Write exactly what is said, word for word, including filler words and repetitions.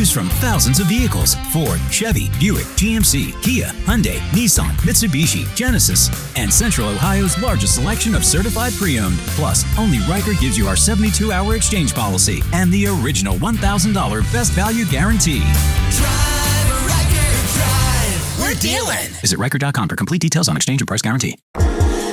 Choose from thousands of vehicles: Ford, Chevy, Buick, G M C, Kia, Hyundai, Nissan, Mitsubishi, Genesis, and Central Ohio's largest selection of certified pre-owned. Plus, only Riker gives you our seventy-two hour exchange policy and the original one thousand dollars best value guarantee. Drive, Riker, drive. We're dealing. Visit Riker dot com for complete details on exchange and price guarantee.